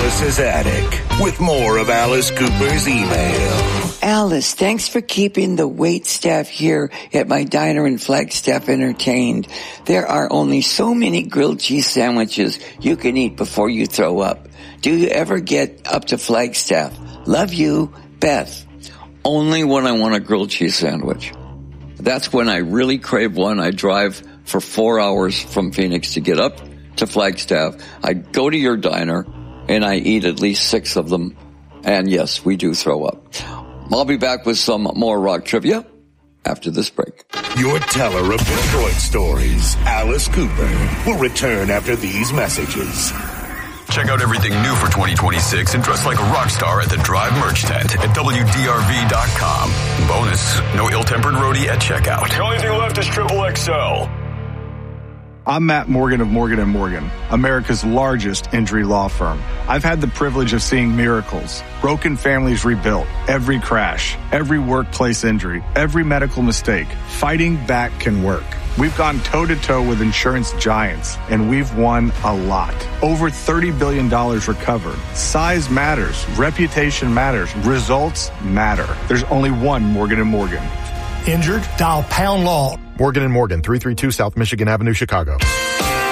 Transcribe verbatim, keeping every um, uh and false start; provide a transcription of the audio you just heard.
Alice's Attic with more of Alice Cooper's email. Alice, thanks for keeping the wait staff here at my diner in Flagstaff entertained. There are only so many grilled cheese sandwiches you can eat before you throw up. Do you ever get up to Flagstaff? Love you, Beth. Only when I want a grilled cheese sandwich. That's when I really crave one. I drive for four hours from Phoenix to get up to Flagstaff. I go to your diner and I eat at least six of them. And yes, we do throw up. I'll be back with some more rock trivia after this break. Your teller of Detroit stories, Alice Cooper, will return after these messages. Check out everything new for twenty twenty-six and dress like a rock star at the Drive merch tent at W D R V dot com. Bonus, no ill-tempered roadie at checkout. The only thing left is Triple X L. I'm Matt Morgan of Morgan and Morgan, America's largest injury law firm. I've had the privilege of seeing miracles, broken families rebuilt, every crash, every workplace injury, every medical mistake. Fighting back can work. We've gone toe-to-toe with insurance giants, and we've won a lot. Over thirty billion dollars recovered. Size matters. Reputation matters. Results matter. There's only one Morgan and Morgan. Injured? Dial pound law. Morgan and Morgan, three thirty-two South Michigan Avenue, Chicago.